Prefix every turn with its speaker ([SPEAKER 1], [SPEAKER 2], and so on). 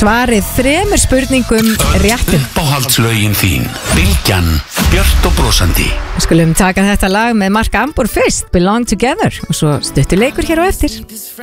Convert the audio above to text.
[SPEAKER 1] svarið 3 spurningum réttum.
[SPEAKER 2] Uppáhaldslögin þín, Bylgjan, björt og brosandi.
[SPEAKER 1] Við skulum taka þetta lag með Mark Ambor fyrst, Belong Together, og svo stuttur leikur hér á eftir.